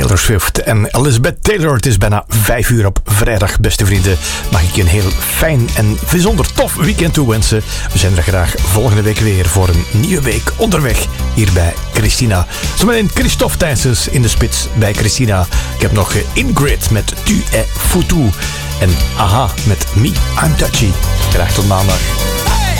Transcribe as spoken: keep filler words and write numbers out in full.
Taylor Swift en Elizabeth Taylor. Het is bijna vijf uur op vrijdag, beste vrienden. Mag ik je een heel fijn en bijzonder tof weekend toewensen. We zijn er graag volgende week weer voor een nieuwe week onderweg hier bij Christina. Zometeen Christophe Thijsens in de spits bij Christina. Ik heb nog Ingrid met Tu es foutu. En Aha met Me, I'm Touchy. Graag tot maandag.